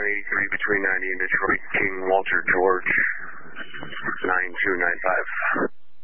83 between 90 and Detroit, King Walter George, 9295.